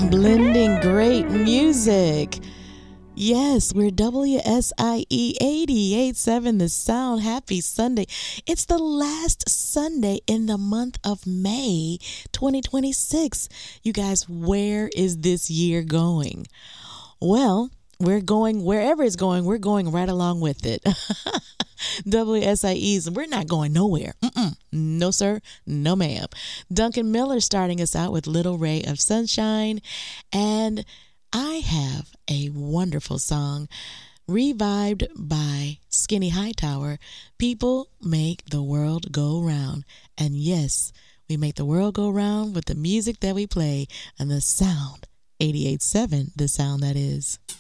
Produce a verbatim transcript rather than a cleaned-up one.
Blending great music. Yes, we're W S I E eighty-eight point seven The Sound. Happy Sunday. It's the last Sunday in the month of May twenty twenty-six. You guys, where is this year going? Well, we're going wherever it's going. We're going right along with it. W S I E's, we're not going nowhere. Mm-mm. No, sir. No, ma'am. Duncan Miller starting us out with Little Ray of Sunshine. And I have a wonderful song revived by Skinny Hightower. People make the world go round. And yes, we make the world go round with the music that we play and the sound. eighty-eight point seven, the sound that is.